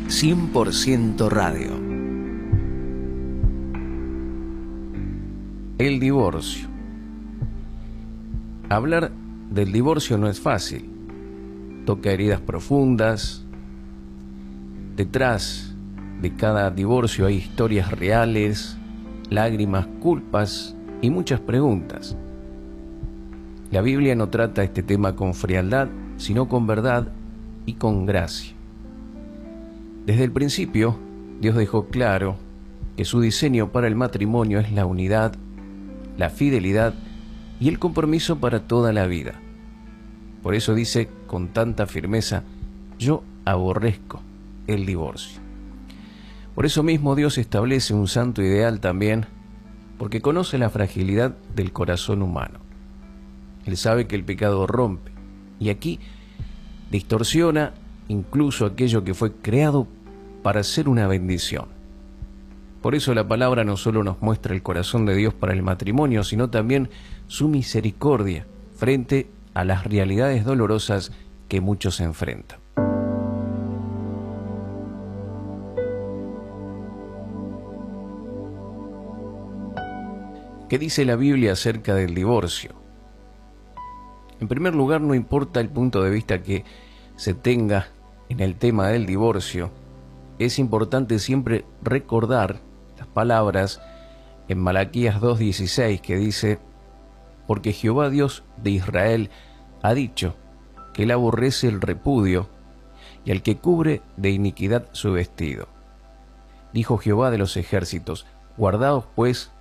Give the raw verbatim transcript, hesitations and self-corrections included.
cien por ciento Radio. El divorcio. Hablar del divorcio no es fácil. Toca heridas profundas. Detrás de cada divorcio hay historias reales, lágrimas, culpas y muchas preguntas. La Biblia no trata este tema con frialdad, sino con verdad y con gracia. Desde el principio, Dios dejó claro que su diseño para el matrimonio es la unidad, la fidelidad y el compromiso para toda la vida. Por eso dice con tanta firmeza: yo aborrezco el divorcio. Por eso mismo Dios establece un santo ideal también, porque conoce la fragilidad del corazón humano. Él sabe que el pecado rompe, y aquí distorsiona incluso aquello que fue creado para ser una bendición. Por eso la palabra no solo nos muestra el corazón de Dios para el matrimonio, sino también su misericordia frente a las realidades dolorosas que muchos enfrentan. ¿Qué dice la Biblia acerca del divorcio? En primer lugar, no importa el punto de vista que se tenga en el tema del divorcio, es importante siempre recordar las palabras en Malaquías dos dieciséis que dice: porque Jehová Dios de Israel ha dicho que él aborrece el repudio y al que cubre de iniquidad su vestido. Dijo Jehová de los ejércitos: guardaos pues